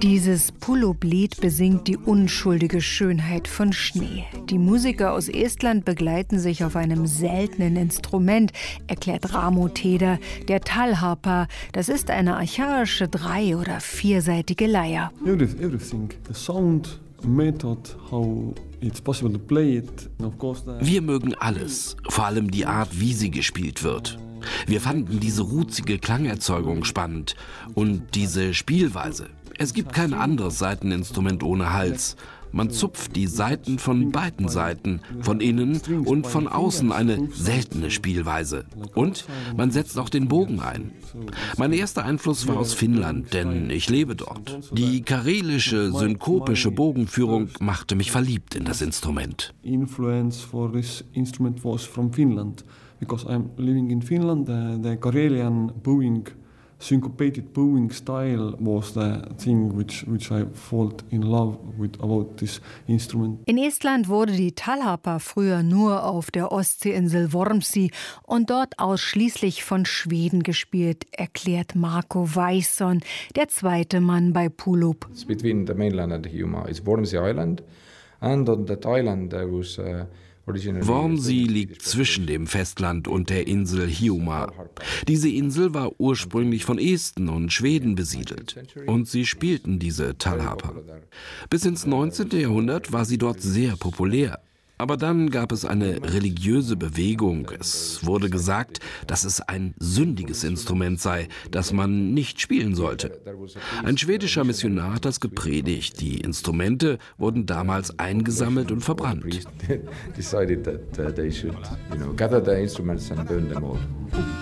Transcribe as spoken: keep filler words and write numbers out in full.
Dieses Pullup-Lied besingt die unschuldige Schönheit von Schnee. Die Musiker aus Estland begleiten sich auf einem seltenen Instrument, erklärt Raamo Teder, der Tallharpa. Das ist eine archaische drei- oder vierseitige Leier. Everything, the sound, method, how it's possible to play it. Of course, wir mögen alles, vor allem die Art, wie sie gespielt wird. Wir fanden diese ruhige Klangerzeugung spannend und diese Spielweise. Es gibt kein anderes Saiteninstrument ohne Hals. Man zupft die Saiten von beiden Seiten, von innen und von außen, eine seltene Spielweise. Und man setzt auch den Bogen ein. Mein erster Einfluss war aus Finnland, denn ich lebe dort. Die karelische, synkopische Bogenführung machte mich verliebt in das Instrument. Influence for this instrument was from Finland, because I'm living in Finland. The, the Karelian bowing, syncopated bowing style was the thing which which I fall in love with about this instrument. In Estland wurde die Tallharpa früher nur auf der Ostseeinsel Vormsi und dort ausschließlich von Schweden gespielt, erklärt Marco Weisson, der zweite Mann bei Pullup. It's between the mainland and the Hiiumaa. It's Vormsi Island, and on that island there was uh, Vormsi liegt zwischen dem Festland und der Insel Hiiumaa. Diese Insel war ursprünglich von Esten und Schweden besiedelt. Und sie spielten diese Tallharpa. Bis ins neunzehnten Jahrhundert war sie dort sehr populär. Aber dann gab es eine religiöse Bewegung. Es wurde gesagt, dass es ein sündiges Instrument sei, das man nicht spielen sollte. Ein schwedischer Missionar hat das gepredigt. Die Instrumente wurden damals eingesammelt und verbrannt.